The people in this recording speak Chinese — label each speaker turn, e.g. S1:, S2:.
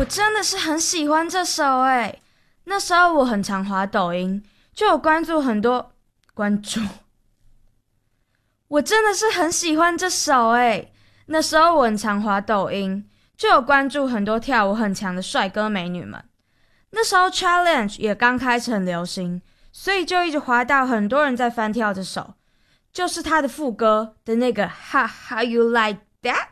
S1: 我真的是很喜欢这首诶，那时候我很常滑抖音，就有关注很多关注。我真的是很喜欢这首诶，那时候我很常滑抖音，就有关注很多跳舞很强的帅哥美女们。那时候 Challenge 也刚开始很流行，所以就一直滑到很多人在翻跳这首，就是他的副歌的那个 How you like that。